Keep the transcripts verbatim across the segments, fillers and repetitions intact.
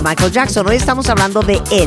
Michael Jackson. Hoy estamos hablando de él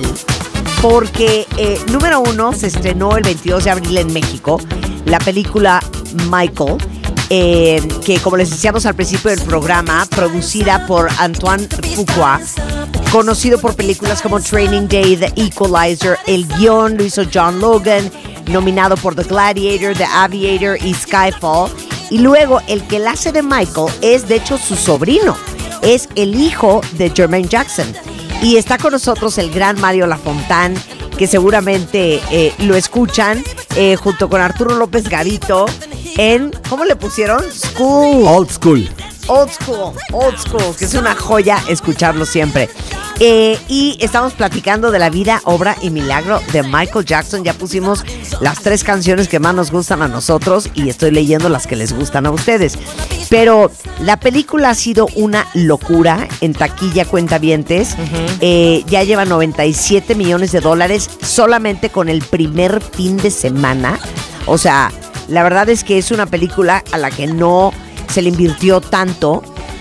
porque, eh, número uno, se estrenó el veintidós de abril en México la película Michael, eh, que como les decíamos al principio del programa, producida por Antoine Fuqua, conocido por películas como Training Day, The Equalizer. El guión lo hizo John Logan, nominado por The Gladiator, The Aviator y Skyfall. Y luego el que la hace de Michael es de hecho su sobrino, es el hijo de Jermaine Jackson. Y está con nosotros el gran Mario Lafontaine, que seguramente eh, lo escuchan, eh, junto con Arturo López Gavito, en, ¿cómo le pusieron? School. Old School. Old School, Old School, que es una joya escucharlo siempre. Eh, y estamos platicando de la vida, obra y milagro de Michael Jackson. Ya pusimos las tres canciones que más nos gustan a nosotros y estoy leyendo las que les gustan a ustedes. Pero la película ha sido una locura en taquilla, cuentavientes. Uh-huh. Eh, ya lleva noventa y siete millones de dólares solamente con el primer fin de semana. O sea, la verdad es que es una película a la que no se le invirtió tanto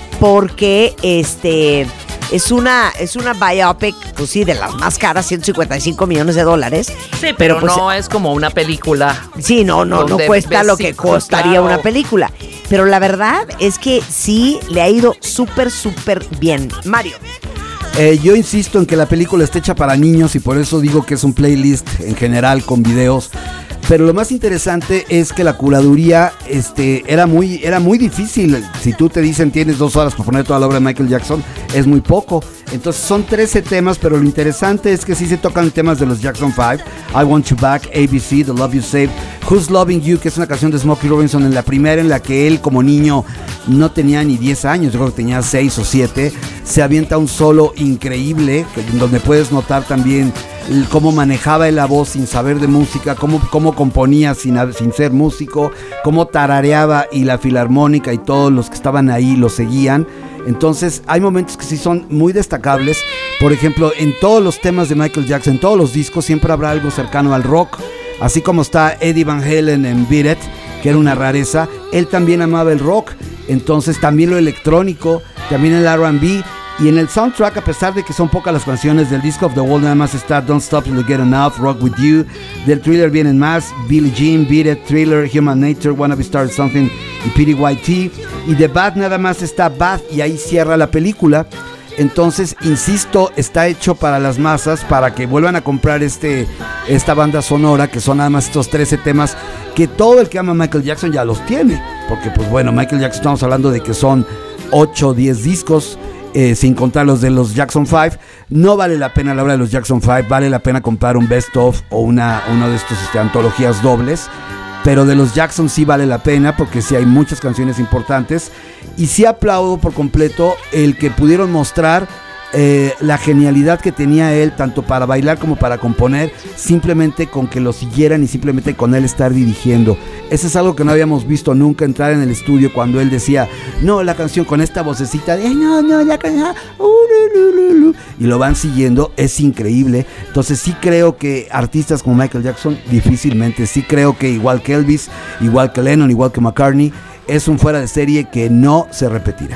porque este es una es una biopic, pues sí, de las más caras, ciento cincuenta y cinco millones de dólares. Sí, pero, pero pues, no es como una película. Sí, no, no, no cuesta lo que costaría claro. una película. Pero la verdad es que sí le ha ido súper, súper bien. Mario. Eh, yo insisto en que la película está hecha para niños y por eso digo que es un playlist en general con videos. Pero lo más interesante es que la curaduría este, era, muy, era muy difícil. Si tú te dicen tienes dos horas para poner toda la obra de Michael Jackson, es muy poco. Entonces son trece temas, pero lo interesante es que sí se tocan temas de los Jackson five. I Want You Back, A B C, The Love You Saved, Who's Loving You, que es una canción de Smokey Robinson, en la primera en la que él como niño no tenía ni diez años, yo creo que tenía seis o siete. Se avienta un solo increíble, donde puedes notar también cómo manejaba la voz sin saber de música, cómo, cómo componía sin, sin ser músico, cómo tarareaba y la filarmónica y todos los que estaban ahí lo seguían. Entonces hay momentos que sí son muy destacables. Por ejemplo, en todos los temas de Michael Jackson, en todos los discos siempre habrá algo cercano al rock, así como está Eddie Van Halen en Beat It, que era una rareza. Él también amaba el rock, entonces también lo electrónico, también el R and B. Y en el soundtrack, a pesar de que son pocas las canciones del Disc of the World, nada más está Don't Stop Till You Get Enough, Rock With You. Del Thriller vienen más: Billie Jean, Beat It, Thriller, Human Nature, Wanna Be Started Something y P D Y T. Y de Bad nada más está Bad y ahí cierra la película. Entonces, insisto, está hecho para las masas, para que vuelvan a comprar este, esta banda sonora, que son nada más estos trece temas, que todo el que ama a Michael Jackson ya los tiene. Porque pues bueno, Michael Jackson, estamos hablando de que son ocho o diez discos, Eh, sin contar los de los Jackson five. No vale la pena la obra de los Jackson five, vale la pena comprar un best of o una, una de estas este, antologías dobles, pero de los Jackson sí vale la pena porque sí hay muchas canciones importantes y sí aplaudo por completo el que pudieron mostrar eh, la genialidad que tenía él tanto para bailar como para componer, simplemente con que lo siguieran y simplemente con él estar dirigiendo. Eso es algo que no habíamos visto nunca, entrar en el estudio cuando él decía, no, la canción con esta vocecita de, no, no, la canción, uh, lu, lu, lu, y lo van siguiendo, es increíble. Entonces sí creo que artistas como Michael Jackson, difícilmente, sí creo que igual que Elvis, igual que Lennon, igual que McCartney, es un fuera de serie que no se repetirá.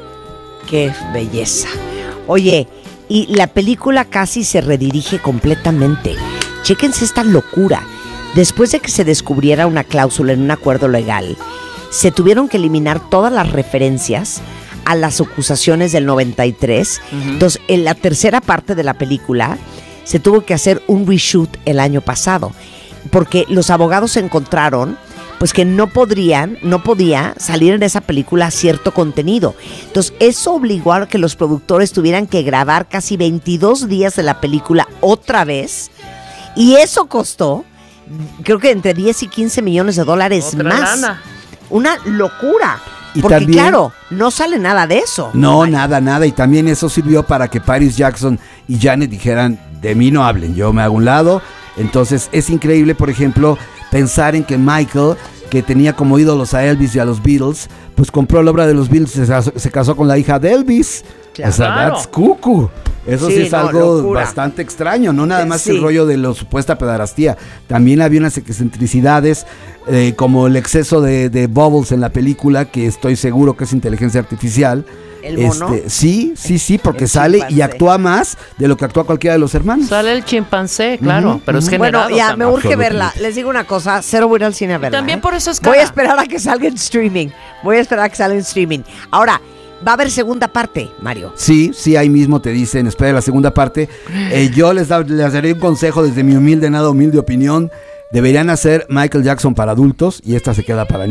¡Qué belleza! Oye, y la película casi se redirige completamente. Chéquense esta locura. Después de que se descubriera una cláusula en un acuerdo legal, se tuvieron que eliminar todas las referencias a las acusaciones del noventa y tres. Uh-huh. Entonces, en la tercera parte de la película, se tuvo que hacer un reshoot el año pasado, porque los abogados encontraron pues que no podrían, no podía salir en esa película cierto contenido. Entonces, eso obligó a que los productores tuvieran que grabar casi veintidós días de la película otra vez, y eso costó, creo que entre diez y quince millones de dólares otra más. Lana. Una locura. Y porque también, claro, no sale nada de eso. No, nada, nada. Y también eso sirvió para que Paris Jackson y Janet dijeran, de mí no hablen, yo me hago un lado. Entonces es increíble, por ejemplo, pensar en que Michael, que tenía como ídolos a Elvis y a los Beatles, pues compró la obra de los Beatles y se, se casó con la hija de Elvis. Claro. O sea, that's cuckoo. Eso sí, sí es no, algo locura. Bastante extraño, no nada más sí. El rollo de la supuesta pedarastía. También había unas excentricidades, eh, como el exceso de, de bubbles en la película, que estoy seguro que es inteligencia artificial, ¿El mono? Este, sí, sí, sí, porque El sale chimpancé. y actúa más de lo que actúa cualquiera de los hermanos. Sale el chimpancé, claro, Ujú, pero es ujú. generado. Bueno, ya, también. me urge Absolutamente. verla. Les digo una cosa, cero voy a ir al cine a verla. también ¿eh? por eso es Voy a cara. esperar a que salga en streaming. Voy a esperar a que salga en streaming. Ahora, va a haber segunda parte, Mario. Sí, sí, ahí mismo te dicen, espera la segunda parte. Eh, yo les, da, les daré un consejo desde mi humilde, nada humilde opinión. Deberían hacer Michael Jackson para adultos y esta se queda para niños.